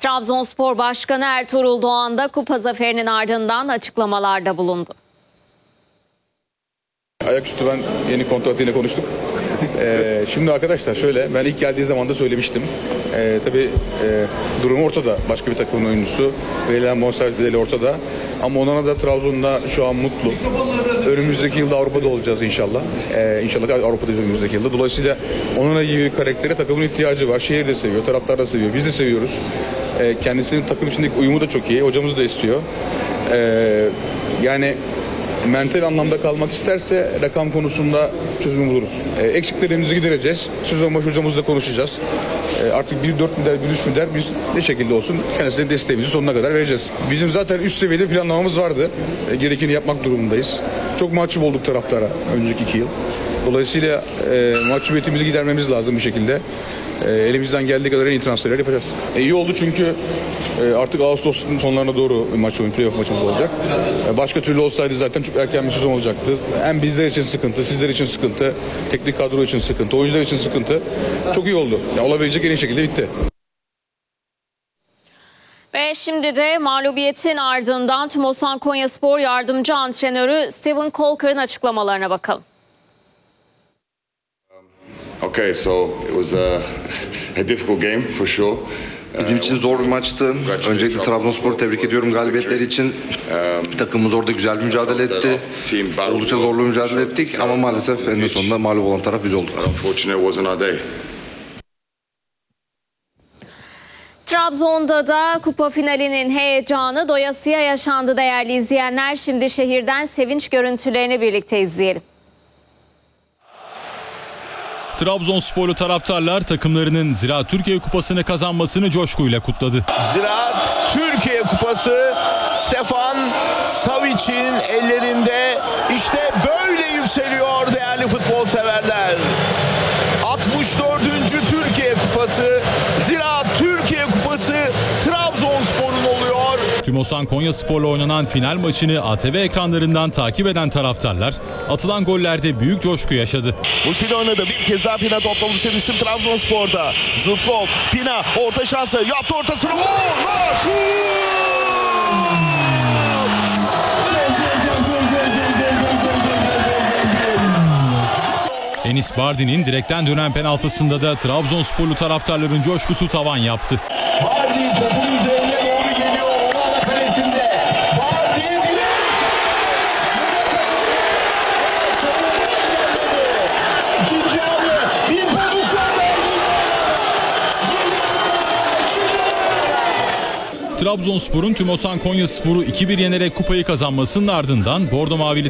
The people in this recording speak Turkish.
Trabzonspor Başkanı Ertuğrul Doğan da kupa zaferinin ardından açıklamalarda bulundu. Ayaküstü ben yeni kontratıyla konuştuk. Şimdi arkadaşlar şöyle, ben ilk geldiği zaman da söylemiştim. Tabii durum ortada. Başka bir takımın oyuncusu. Verilen bonservis bedeli ortada. Ama onlara da Trabzon'da şu an mutlu. Önümüzdeki yılda Avrupa'da olacağız inşallah. İnşallah Avrupa'dayız önümüzdeki yılda. Dolayısıyla onunla gibi bir karaktere takımın ihtiyacı var. Şehir de seviyor, taraftar da seviyor. Biz de seviyoruz. Kendisinin takım içindeki uyumu da çok iyi. Hocamız da istiyor. Yani mental anlamda kalmak isterse rakam konusunda çözüm buluruz. Eksiklerimizi gidereceğiz. Sezon başı hocamızla konuşacağız. Artık 1-4 milyar, 1-3 milyar biz ne şekilde olsun kendisine desteğimizi sonuna kadar vereceğiz. Bizim zaten üst seviyede planlamamız vardı. Gerekeni yapmak durumundayız. Çok mahcup olduk taraftara önceki 2 yıl. Dolayısıyla mahcubiyetimizi gidermemiz lazım bir şekilde. Elimizden geldiği kadar en iyi transferler yapacağız. İyi oldu çünkü artık Ağustos'un sonlarına doğru playoff maçımız olacak. Başka türlü olsaydı zaten çok erken bir sezon olacaktı. Hem bizler için sıkıntı, sizler için sıkıntı, teknik kadro için sıkıntı, oyuncular için sıkıntı. Çok iyi oldu. Olabilecek en iyi şekilde bitti. Ve şimdi de mağlubiyetin ardından Tümosan Konyaspor yardımcı antrenörü Steven Colker'ın açıklamalarına bakalım. Okay, so it was a difficult game for sure. Bizim için zor bir maçtı. Öncelikle Trabzonspor'u tebrik ediyorum galibiyetleri için. Takımımız orada güzel bir mücadele etti. Oldukça zorlu mücadele ettik ama maalesef en sonunda mağlup olan taraf biz olduk. Unfortunately, it wasn't our day. Trabzon'da da kupa finalinin heyecanı doyasıya yaşandı değerli izleyenler. Şimdi şehirden sevinç görüntülerini birlikte izleyelim. Trabzonsporlu taraftarlar takımlarının Ziraat Türkiye Kupası'nı kazanmasını coşkuyla kutladı. Ziraat Türkiye Kupası Stefan Savic'in ellerinde işte böyle yükseliyor değerli futbol severler. 64. Türkiye Kupası, Ziraat Türkiye Kupası Trabzonspor'un oluyor. Tümosan Konyaspor'la oynanan final maçını ATV ekranlarından takip eden taraftarlar atılan gollerde büyük coşku yaşadı. Buçil oynadı. Bir kez daha Pina topla buluşan isim Trabzonspor'da. Zubkov, Pina orta şansı yaptı ortasını. Enis Bardi'nin direkten dönen penaltısında da Trabzonsporlu taraftarların coşkusu tavan yaptı. Bardi topun üzerine doğru geliyor. Onlarla kalesinde. Bardi direkt. İkinci hamle. Bir pozisyon verdi. Trabzonspor'un Tümosan Konyaspor'u 2-1 yenerek kupayı kazanmasının ardından Bordo Mavili